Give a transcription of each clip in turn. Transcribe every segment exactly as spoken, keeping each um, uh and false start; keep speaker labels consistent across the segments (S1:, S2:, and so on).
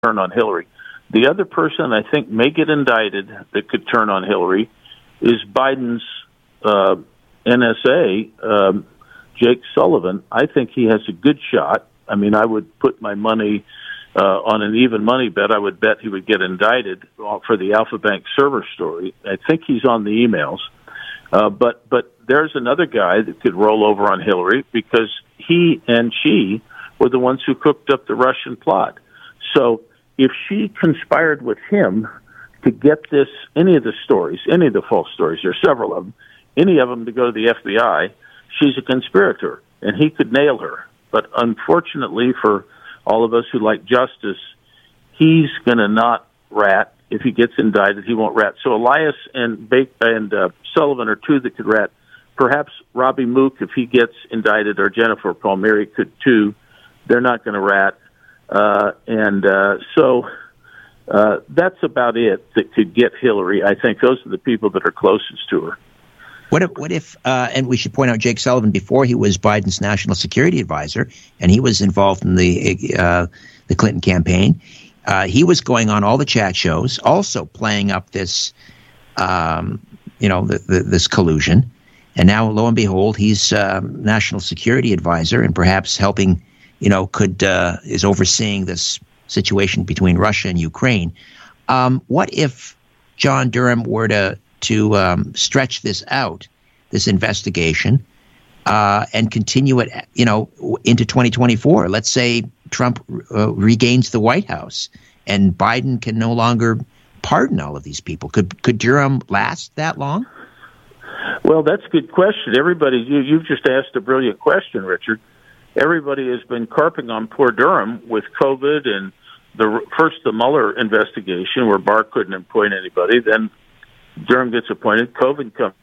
S1: turn on Hillary. The other person I think may get indicted that could turn on Hillary is Biden's uh, N S A, um, Jake Sullivan. I think he has a good shot. I mean, I would put my money uh, on an even money bet. I would bet he would get indicted for the Alpha Bank server story. I think he's on the emails. Uh, but but there's another guy that could roll over on Hillary because he and she were the ones who cooked up the Russian plot. So if she conspired with him to get this, any of the stories, any of the false stories, there are several of them, any of them to go to the F B I, she's a conspirator, and he could nail her. But unfortunately for all of us who like justice, he's going to not rat. If he gets indicted, he won't rat. So Elias and Bake and uh, Sullivan are two that could rat. Perhaps Robbie Mook, if he gets indicted, or Jennifer Palmieri could too. They're not going to rat. Uh, and uh, so uh, that's about it that could get Hillary. I think those are the people that are closest to her.
S2: What if, what if uh, and we should point out Jake Sullivan, before he was Biden's national security advisor, and he was involved in the uh, the Clinton campaign, uh, he was going on all the chat shows, also playing up this, um, you know, the, the, this collusion. And now, lo and behold, he's uh, national security advisor and perhaps helping, you know, could uh, is overseeing this situation between Russia and Ukraine. Um, what if John Durham were to to um, stretch this out, this investigation, uh, and continue it, you know, into twenty twenty-four? Let's say Trump uh, regains the White House and Biden can no longer pardon all of these people. Could could Durham last that long?
S1: Well, that's a good question. Everybody, you, you've just asked a brilliant question, Richard. Everybody has been carping on poor Durham with COVID and the first the Mueller investigation where Barr couldn't appoint anybody. Then Durham gets appointed. COVID comes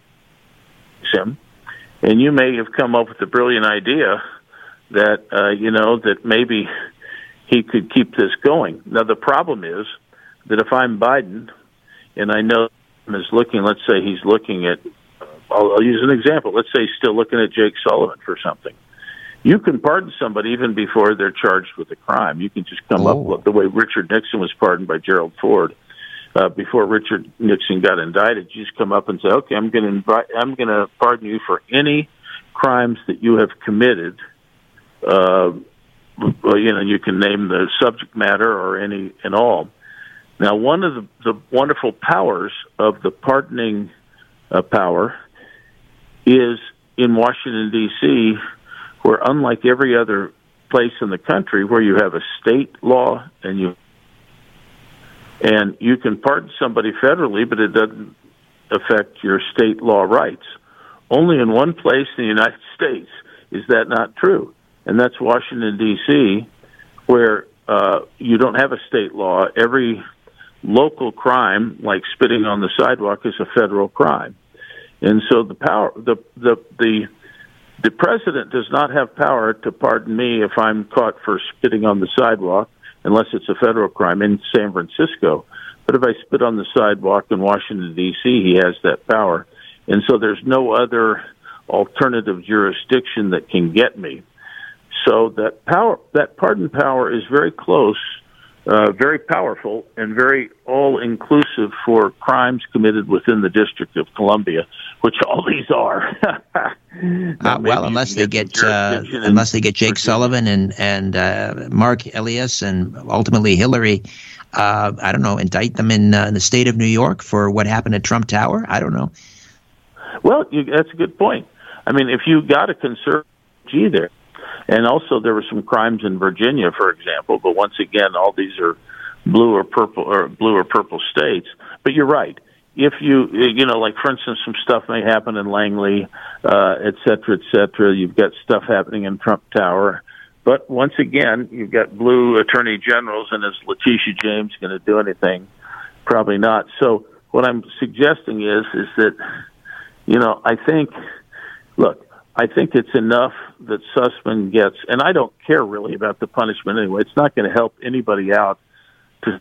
S1: him, and you may have come up with the brilliant idea that uh, you know that maybe he could keep this going. Now the problem is that if I'm Biden, and I know him is looking, let's say he's looking at, I'll, I'll use an example. Let's say he's still looking at Jake Sullivan for something. You can pardon somebody even before they're charged with a crime. You can just come oh. up with the way Richard Nixon was pardoned by Gerald Ford. Uh, before Richard Nixon got indicted, you just come up and say, "Okay, I'm going to invite, I'm going to pardon you for any crimes that you have committed." Uh, well, you know, you can name the subject matter or any and all. Now, one of the, the wonderful powers of the pardoning uh, power is in Washington, D C, where unlike every other place in the country where you have a state law and you and you can pardon somebody federally, but it doesn't affect your state law rights. Only in one place in the United States is that not true, and that's Washington, D C, where uh, you don't have a state law. Every local crime, like spitting on the sidewalk, is a federal crime. And so the power, the the the the president does not have power to pardon me if I'm caught for spitting on the sidewalk, unless it's a federal crime in San Francisco. But if I spit on the sidewalk in Washington, D C, he has that power. And so there's no other alternative jurisdiction that can get me. So that power, that pardon power is very close, uh, very powerful, and very all-inclusive for crimes committed within the District of Columbia, which all these are.
S2: uh, well, unless they get, uh, unless they get Jake Sullivan and and uh, Mark Elias and ultimately Hillary, uh, I don't know, indict them in, uh, in the state of New York for what happened at Trump Tower. I don't know.
S1: Well, you, that's a good point. I mean, if you got a conservative G there. And also there were some crimes in Virginia, for example, but once again, all these are blue or purple or blue or purple states. But you're right. If you, you know, like, for instance, some stuff may happen in Langley, uh, et cetera, et cetera. You've got stuff happening in Trump Tower. But once again, you've got blue attorney generals, and is Letitia James going to do anything? Probably not. So what I'm suggesting is, is that, you know, I think, look, I think it's enough that Sussman gets, and I don't care really about the punishment anyway. It's not going to help anybody out to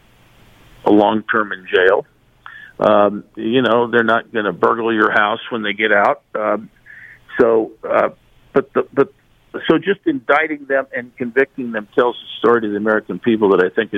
S1: a long term in jail. Um, you know, they're not going to burgle your house when they get out. Um, so, uh, but the, but so just indicting them and convicting them tells the story to the American people that I think